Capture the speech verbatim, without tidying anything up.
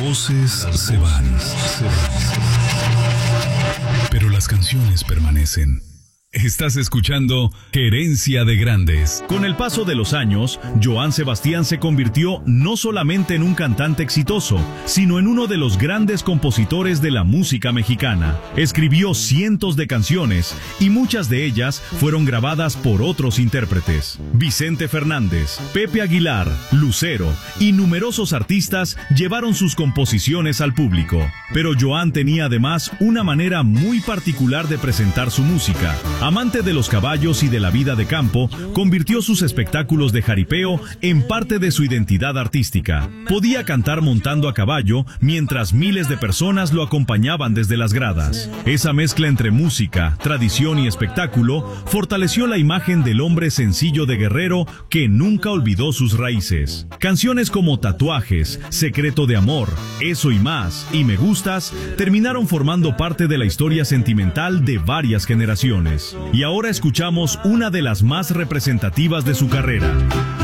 voces se van, se van, pero las canciones permanecen. Estás escuchando Herencia de Grandes. Con el paso de los años, Joan Sebastián se convirtió no solamente en un cantante exitoso, sino en uno de los grandes compositores de la música mexicana. Escribió cientos de canciones y muchas de ellas fueron grabadas por otros intérpretes. Vicente Fernández, Pepe Aguilar, Lucero y numerosos artistas llevaron sus composiciones al público. Pero Joan tenía además una manera muy particular de presentar su música. Amante de los caballos y de la vida de campo, convirtió sus espectáculos de jaripeo en parte de su identidad artística. Podía cantar montando a caballo, mientras miles de personas lo acompañaban desde las gradas. Esa mezcla entre música, tradición y espectáculo fortaleció la imagen del hombre sencillo de guerrero que nunca olvidó sus raíces. Canciones como Tatuajes, Secreto de Amor, Eso y Más y Me Gustas terminaron formando parte de la historia sentimental de varias generaciones. Y ahora escuchamos una de las más representativas de su carrera.